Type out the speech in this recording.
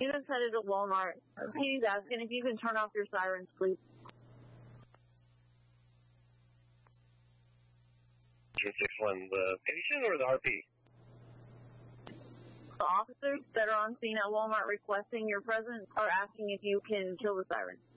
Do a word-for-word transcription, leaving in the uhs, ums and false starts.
Units headed to Walmart. He's asking if you can turn off your sirens, please. six one, the patient or the R P? The officers that are on scene at Walmart requesting your presence are asking if you can kill the siren.